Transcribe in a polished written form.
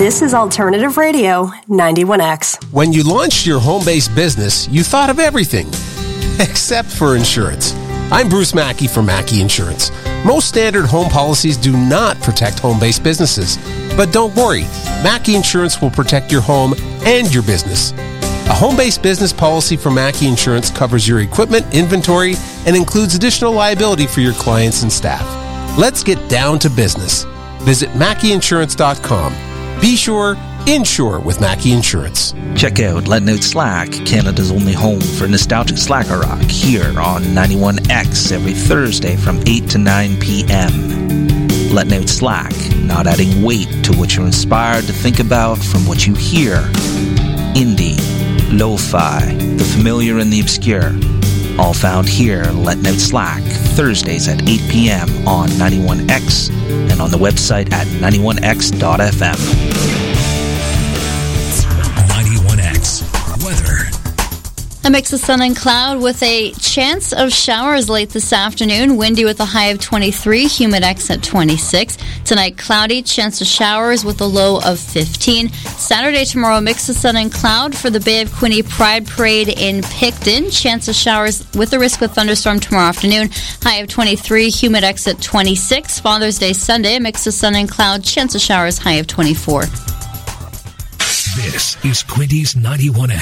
This is Alternative Radio 91X. When you launched your home-based business, you thought of everything, except for insurance. I'm Bruce Mackey from Mackey Insurance. Most standard home policies do not protect home-based businesses. But don't worry, Mackey Insurance will protect your home and your business. A home-based business policy from Mackey Insurance covers your equipment, inventory, and includes additional liability for your clients and staff. Let's get down to business. Visit MackeyInsurance.com. Be sure, insure with Mackey Insurance. Check out Letting Out Slack, Canada's only home for nostalgic slacker rock, here on 91X every Thursday from 8 to 9 p.m. Letting Out Slack, not adding weight to what you're inspired to think about from what you hear. Indie, lo-fi, the familiar and the obscure. All found here, Letting Out Slack, Thursdays at 8 p.m. on 91X and on the website at 91x.fm. 91X weather. A mix of sun and cloud with a chance of showers late this afternoon. Windy with a high of 23, humidex at 26. Tonight, cloudy, chance of showers with a low of 15. Saturday, tomorrow, mix of sun and cloud for the Bay of Quinte Pride Parade in Picton. Chance of showers with a risk of thunderstorm tomorrow afternoon. High of 23, humidex at 26. Father's Day Sunday, a mix of sun and cloud, chance of showers, high of 24. This is Quinte's 91X.